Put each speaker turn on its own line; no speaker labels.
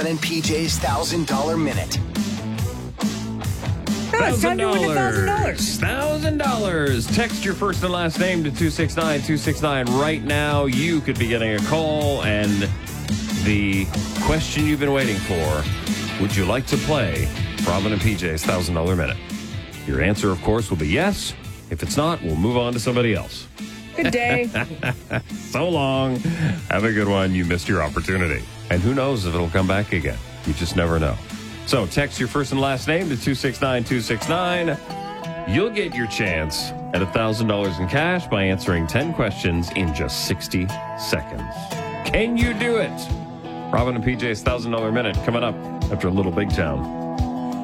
Robin and PJ's $1,000 minute.
It's time to win $1,000.
$1,000. Text your first and last name to 269-269 right now. You could be getting a call, and the question you've been waiting for, would you like to play Robin and PJ's $1,000 minute? Your answer, of course, will be yes. If it's not, we'll move on to somebody else.
Good day.
So long. Have a good one. You missed your opportunity. And who knows if it'll come back again. You just never know. So text your first and last name to 269-269. You'll get your chance at $1,000 in cash by answering 10 questions in just 60 seconds. Can you do it? Robin and PJ's $1,000 minute coming up after a little Big Town.